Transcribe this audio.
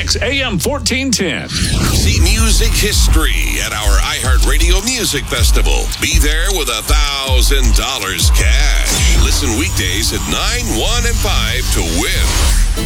Mix AM 1410. See music history at our iHeartRadio Music Festival. Be there with $1,000 cash. Listen weekdays at 9, 1, and 5 to win.